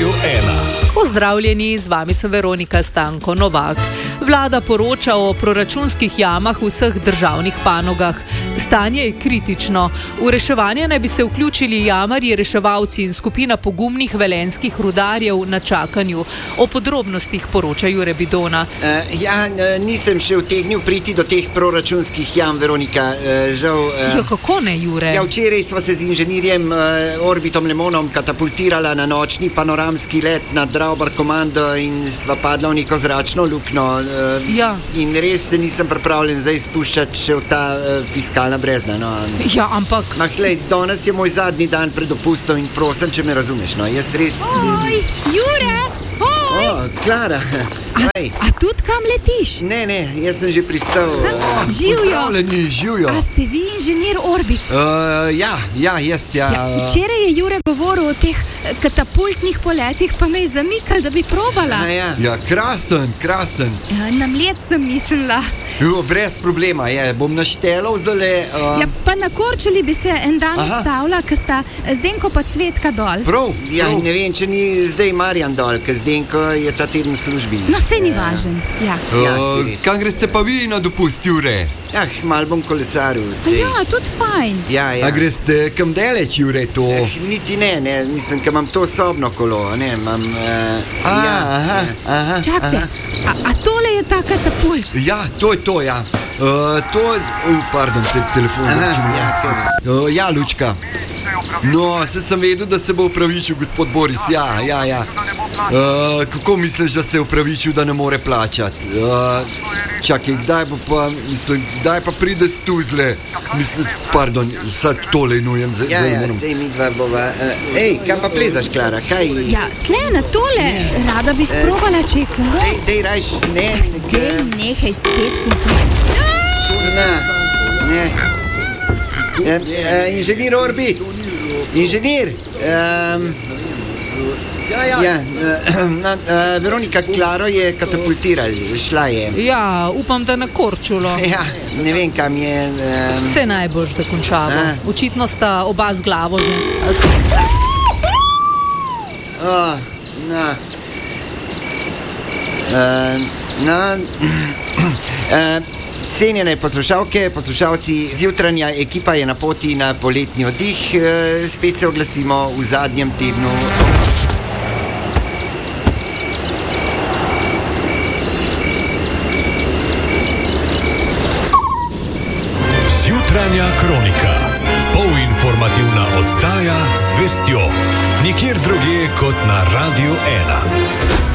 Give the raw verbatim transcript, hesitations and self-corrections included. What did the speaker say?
Radiu ena. Pozdravljeni, z vami sem Veronika Stanko Novak. Vlada poroča o proračunskih jamah v vseh državnih panogah. Stanje je kritično. V reševanje naj bi se vključili jamarji, reševalci in skupina pogumnih velenjskih rudarjev na čakanju. O podrobnostih poroča Jure Bidona. Uh, ja, nisem še utegnil priti do teh proračunskih jam, Veronika. Uh, žal, uh, ja, kako ne, Jure? Ja, včeraj sva se z inženirjem uh, Orbitom Lemonom katapultirala na nočni panoramski let nad Draubar komando in sva padla v neko zračno luknjo. Uh, ja. In res se nisem pripravljen zdaj spuščati še v ta uh, fiskalna brezna. No. Ja, ampak... Mah, lej, danes je moj zadnji dan pred dopustom in prosim, če me razumeš. No. Jaz res... Oj, Jure! Oj! O, Klara! A, a tudi kam letiš? Ne, ne, jaz sem že pristal. Uh, živjo! Pozdravljeni, živjo! A ste vi inženir Orbit? Uh, ja, ja, jaz, ja. ja. Včeraj je Jure govoril o teh katapultnih poletih, pa me je zamikal, da bi probala. A, ja. ja, krasen, krasen. Ja, na mlet sem mislila. Jo, brez problema, je, bom naštelal zale... Uh... Ja, pa na Korčuli bi se en dan ustavila, ker sta Zdenko pa Cvetka dol. Prav, ja, prav. Ne vem, če ni zdaj Marjan dol, ker Zdenko je ta teden v službi. No, sej ni važen, ja. Ja, Uh, kam greste pa vi na dopust, Jure? Ah, mal bom kolesaril, sej. Ja, tudi fajn. Ja, ja. A greste kam daleč, Jure, to? Eh, niti ne, ne, mislim, ker imam to sobno kolo, ne, imam... Uh, A, ja, aha, ja. aha. Čakajte, a, a tole je ta katapult? Ja, to je to, ja. Uh, to je... Uh, pardon, te, telefon. Aha, ja, uh, ja, Lučka. No, se sem vedel, da se bo upravičil gospod Boris, ja, ja, ja. Uh, kako misliš, da se je upravičil, da ne more plačati? Uh, čakaj, kdaj bo pa, mislim, kdaj pa pride s tuzle? Mislim, pardon, sad tole nujem. Zdaj, Ja, ja, moram... sej mi dva bova. Uh, ej, kam pa plezaš, Klara, kaj? Ja, tle na tole, rada bi sprobala, če je komod. Dej, dej, rajš, ne, Dej, nehaj spet komod. na, ne. Uh, uh, inženir Orbit, inženir, um, Ja, ja. ja, uh, na, uh, Veronika, Klaro je katapultiral, šla je. Ja, upam, da na Korčulo. Ja, ne vem, kam je. Um, Vse najboljš, da končamo. A. Očitno sta oba z glavo že. oh, na, uh, na, uh, Cenjene poslušalke, poslušalci, zjutranja ekipa je na poti na poletni oddih. E, spet se oglasimo v zadnjem tednu. Jutranja kronika. Polinformativna oddaja z vestjo. Nikjer drugje kot na Radiu ena.